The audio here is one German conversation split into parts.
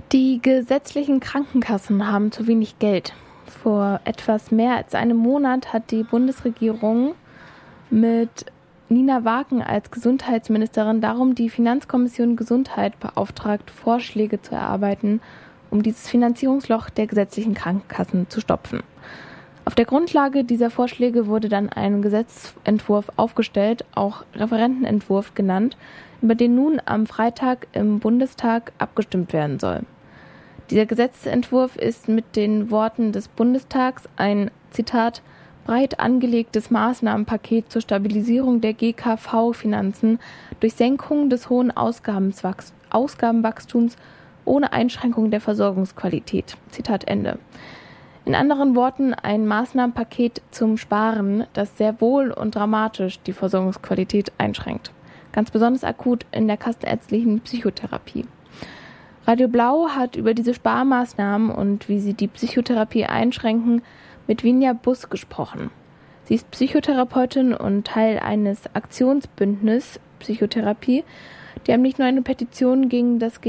Die gesetzlichen Krankenkassen haben zu wenig Geld. Vor etwas mehr als einem Monat hat die Bundesregierung mit Nina Waken als Gesundheitsministerin darum die Finanzkommission Gesundheit beauftragt, Vorschläge zu erarbeiten, um dieses Finanzierungsloch der gesetzlichen Krankenkassen zu stopfen. Auf der Grundlage dieser Vorschläge wurde dann ein Gesetzentwurf aufgestellt, auch Referentenentwurf genannt, über den nun am Freitag im Bundestag abgestimmt werden soll. Dieser Gesetzentwurf ist mit den Worten des Bundestags ein, Zitat, breit angelegtes Maßnahmenpaket zur Stabilisierung der GKV-Finanzen durch Senkung des hohen Ausgabenwachstums ohne Einschränkung der Versorgungsqualität. Zitat Ende. In anderen Worten ein Maßnahmenpaket zum Sparen, das sehr wohl und dramatisch die Versorgungsqualität einschränkt. Ganz besonders akut in der kassenärztlichen Psychotherapie. Radio Blau hat über diese Sparmaßnahmen und wie sie die Psychotherapie einschränken mit Vinja Buss gesprochen. Sie ist Psychotherapeutin und Teil eines Aktionsbündnisses Psychotherapie. Die haben nicht nur eine Petition gegen das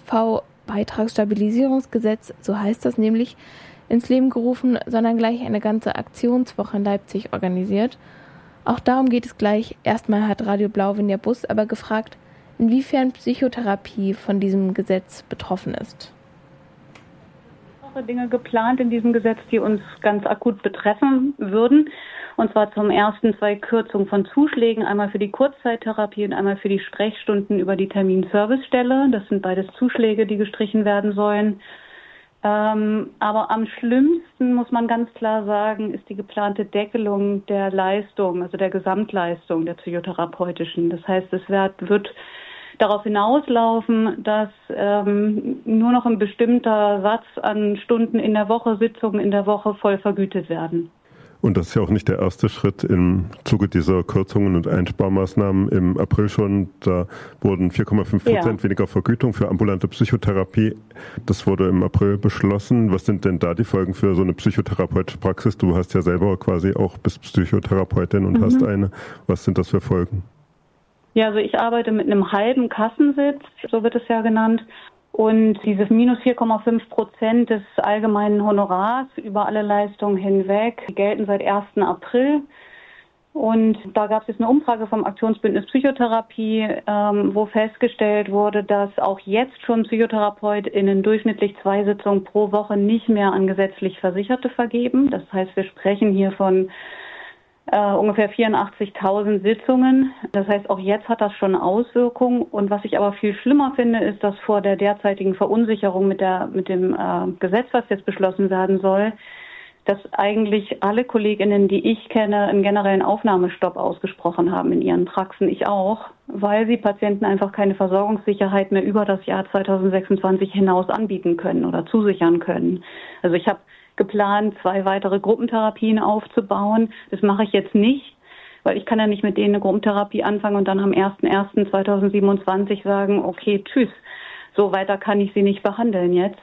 GKV-Beitragsstabilisierungsgesetz, so heißt das nämlich, ins Leben gerufen, sondern gleich eine ganze Aktionswoche in Leipzig organisiert. Auch darum geht es gleich. Erstmal hat Radio Blau Vinja Buss aber gefragt, inwiefern Psychotherapie von diesem Gesetz betroffen ist. Dinge geplant in diesem Gesetz, die uns ganz akut betreffen würden. Und zwar zum ersten 2 Kürzungen von Zuschlägen, einmal für die Kurzzeittherapie und einmal für die Sprechstunden über die Terminservicestelle. Das sind beides Zuschläge, die gestrichen werden sollen. Aber am schlimmsten, muss man ganz klar sagen, ist die geplante Deckelung der Leistung, also der Gesamtleistung der psychotherapeutischen. Das heißt, es wird darauf hinauslaufen, dass nur noch ein bestimmter Satz an Stunden in der Woche, Sitzungen in der Woche voll vergütet werden. Und das ist ja auch nicht der erste Schritt im Zuge dieser Kürzungen und Einsparmaßnahmen im April schon. Da wurden 4,5% weniger Vergütung für ambulante Psychotherapie. Das wurde im April beschlossen. Was sind denn da die Folgen für so eine psychotherapeutische Praxis? Du hast ja selber quasi auch bist Psychotherapeutin und hast eine. Was sind das für Folgen? Ja, also ich arbeite mit einem halben Kassensitz, so wird es ja genannt. Und diese minus 4,5% des allgemeinen Honorars über alle Leistungen hinweg gelten seit 1. April. Und da gab es jetzt eine Umfrage vom Aktionsbündnis Psychotherapie, wo festgestellt wurde, dass auch jetzt schon PsychotherapeutInnen durchschnittlich 2 Sitzungen pro Woche nicht mehr an gesetzlich Versicherte vergeben. Das heißt, wir sprechen hier von ungefähr 84.000 Sitzungen. Das heißt, auch jetzt hat das schon Auswirkungen. Und was ich aber viel schlimmer finde, ist, dass vor der derzeitigen Verunsicherung mit dem Gesetz, was jetzt beschlossen werden soll, dass eigentlich alle KollegInnen, die ich kenne, einen generellen Aufnahmestopp ausgesprochen haben in ihren Praxen. Ich auch, weil sie Patienten einfach keine Versorgungssicherheit mehr über das Jahr 2026 hinaus anbieten können oder zusichern können. Also ich habe geplant, 2 weitere Gruppentherapien aufzubauen. Das mache ich jetzt nicht, weil ich kann ja nicht mit denen eine Gruppentherapie anfangen und dann am 01.01.2027 sagen, okay, tschüss, so weiter kann ich sie nicht behandeln jetzt.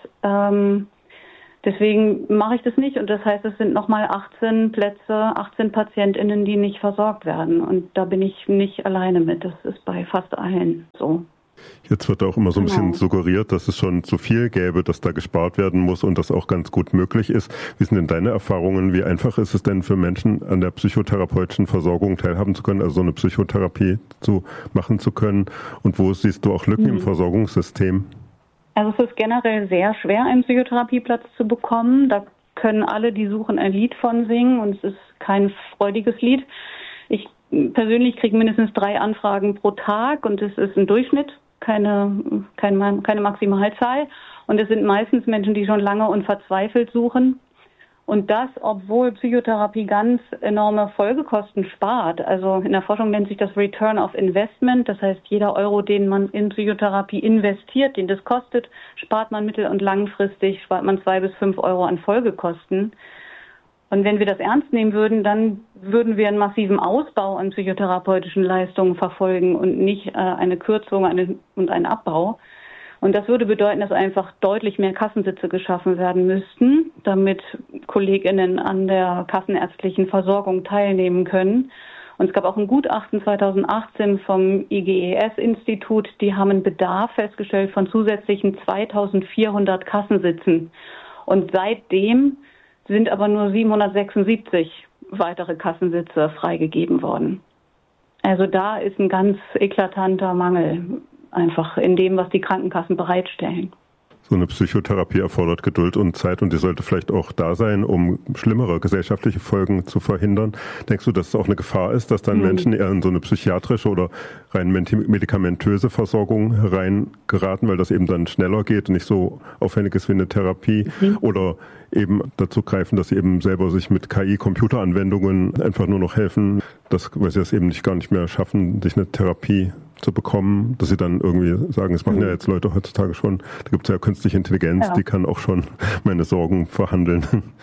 Deswegen mache ich das nicht und das heißt, es sind nochmal 18 Plätze, 18 PatientInnen, die nicht versorgt werden und da bin ich nicht alleine mit. Das ist bei fast allen so. Jetzt wird auch immer so ein bisschen suggeriert, dass es schon zu viel gäbe, dass da gespart werden muss und das auch ganz gut möglich ist. Wie sind denn deine Erfahrungen? Wie einfach ist es denn für Menschen, an der psychotherapeutischen Versorgung teilhaben zu können, also so eine Psychotherapie machen zu können? Und wo siehst du auch Lücken im Versorgungssystem? Also es ist generell sehr schwer, einen Psychotherapieplatz zu bekommen. Da können alle, die suchen, ein Lied von singen und es ist kein freudiges Lied. Ich persönlich kriege mindestens 3 Anfragen pro Tag und es ist ein Durchschnitt. Keine Maximalzahl. Und es sind meistens Menschen, die schon lange und verzweifelt suchen. Und das, obwohl Psychotherapie ganz enorme Folgekosten spart. Also in der Forschung nennt sich das Return of Investment. Das heißt, jeder Euro, den man in Psychotherapie investiert, den das kostet, spart man mittel- und langfristig, spart man 2 bis 5 Euro an Folgekosten. Und wenn wir das ernst nehmen würden, dann würden wir einen massiven Ausbau an psychotherapeutischen Leistungen verfolgen und nicht eine Kürzung und einen Abbau. Und das würde bedeuten, dass einfach deutlich mehr Kassensitze geschaffen werden müssten, damit KollegInnen an der kassenärztlichen Versorgung teilnehmen können. Und es gab auch ein Gutachten 2018 vom IGES-Institut, die haben einen Bedarf festgestellt von zusätzlichen 2400 Kassensitzen. Und seitdem sind aber nur 776 weitere Kassensitze freigegeben worden. Also da ist ein ganz eklatanter Mangel einfach in dem, was die Krankenkassen bereitstellen. So eine Psychotherapie erfordert Geduld und Zeit und die sollte vielleicht auch da sein, um schlimmere gesellschaftliche Folgen zu verhindern. Denkst du, dass es auch eine Gefahr ist, dass dann Menschen eher in so eine psychiatrische oder rein medikamentöse Versorgung reingeraten, weil das eben dann schneller geht und nicht so aufwendig ist wie eine Therapie? Oder eben dazu greifen, dass sie eben selber sich mit KI-Computeranwendungen einfach nur noch helfen, weil sie das eben gar nicht mehr schaffen, sich eine Therapie zu bekommen, dass sie dann irgendwie sagen, das machen ja jetzt Leute heutzutage schon, da gibt es ja künstliche Intelligenz, die kann auch schon meine Sorgen verhandeln.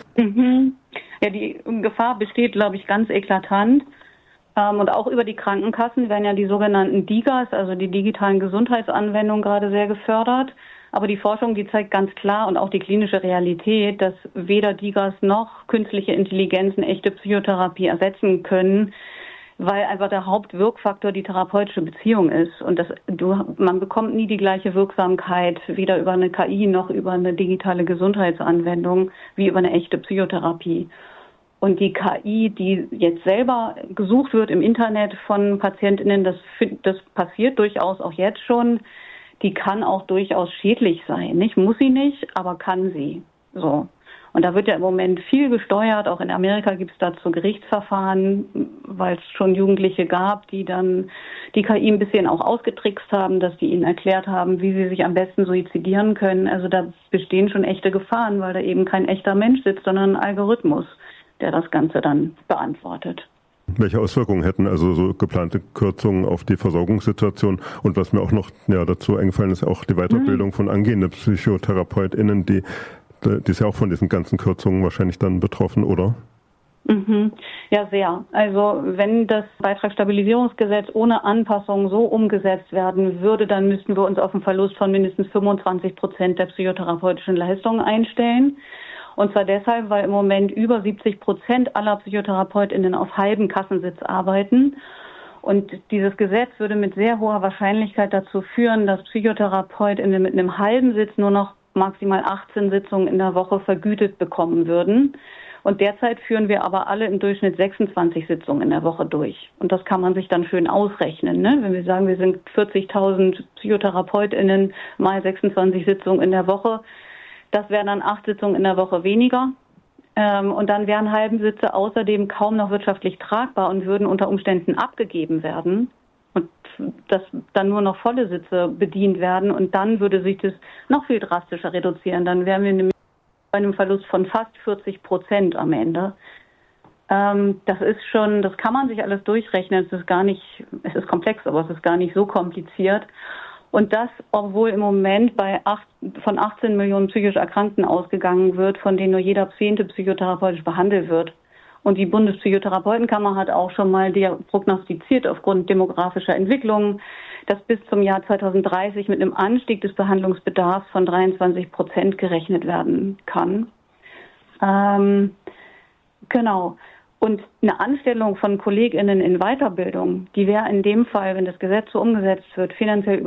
Ja, die Gefahr besteht, glaube ich, ganz eklatant. Und auch über die Krankenkassen werden ja die sogenannten DIGAs, also die digitalen Gesundheitsanwendungen, gerade sehr gefördert. Aber die Forschung, die zeigt ganz klar und auch die klinische Realität, dass weder DIGAs noch künstliche Intelligenzen echte Psychotherapie ersetzen können, weil einfach der Hauptwirkfaktor die therapeutische Beziehung ist. Und man bekommt nie die gleiche Wirksamkeit, weder über eine KI noch über eine digitale Gesundheitsanwendung, wie über eine echte Psychotherapie. Und die KI, die jetzt selber gesucht wird im Internet von PatientInnen, das passiert durchaus auch jetzt schon, die kann auch durchaus schädlich sein. Nicht, muss sie nicht, aber kann sie. So. Und da wird ja im Moment viel gesteuert. Auch in Amerika gibt es dazu Gerichtsverfahren, weil es schon Jugendliche gab, die dann die KI ein bisschen auch ausgetrickst haben, dass die ihnen erklärt haben, wie sie sich am besten suizidieren können. Also da bestehen schon echte Gefahren, weil da eben kein echter Mensch sitzt, sondern ein Algorithmus, der das Ganze dann beantwortet. Welche Auswirkungen hätten also so geplante Kürzungen auf die Versorgungssituation? Und was mir auch noch dazu eingefallen ist, auch die Weiterbildung von angehenden PsychotherapeutInnen, die ist ja auch von diesen ganzen Kürzungen wahrscheinlich dann betroffen, oder? Ja, sehr. Also wenn das Beitragsstabilisierungsgesetz ohne Anpassung so umgesetzt werden würde, dann müssten wir uns auf einen Verlust von mindestens 25% der psychotherapeutischen Leistungen einstellen. Und zwar deshalb, weil im Moment über 70% aller PsychotherapeutInnen auf halbem Kassensitz arbeiten. Und dieses Gesetz würde mit sehr hoher Wahrscheinlichkeit dazu führen, dass PsychotherapeutInnen mit einem halben Sitz nur noch maximal 18 Sitzungen in der Woche vergütet bekommen würden. Und derzeit führen wir aber alle im Durchschnitt 26 Sitzungen in der Woche durch. Und das kann man sich dann schön ausrechnen, ne? Wenn wir sagen, wir sind 40.000 PsychotherapeutInnen mal 26 Sitzungen in der Woche, das wären dann 8 Sitzungen in der Woche weniger. Und dann wären halben Sitze außerdem kaum noch wirtschaftlich tragbar und würden unter Umständen abgegeben werden. Und dass dann nur noch volle Sitze bedient werden. Und dann würde sich das noch viel drastischer reduzieren. Dann wären wir nämlich bei einem Verlust von fast 40% am Ende. Das kann man sich alles durchrechnen. Es ist komplex, aber es ist gar nicht so kompliziert. Und das, obwohl im Moment von 18 Millionen psychisch Erkrankten ausgegangen wird, von denen nur jeder 10. psychotherapeutisch behandelt wird. Und die Bundespsychotherapeutenkammer hat auch schon mal prognostiziert aufgrund demografischer Entwicklungen, dass bis zum Jahr 2030 mit einem Anstieg des Behandlungsbedarfs von 23% gerechnet werden kann. Genau. Und eine Anstellung von KollegInnen in Weiterbildung, die wäre in dem Fall, wenn das Gesetz so umgesetzt wird, finanziell